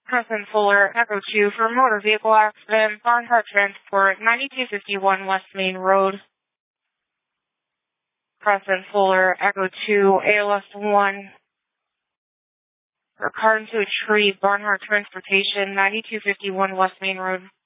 Crescent Fuller, Echo 2 for motor vehicle accident, Barnhart Transport, 9251 West Main Road. Crescent Fuller, Echo 2, ALS 1. For car into a tree, Barnhart Transportation, 9251 West Main Road.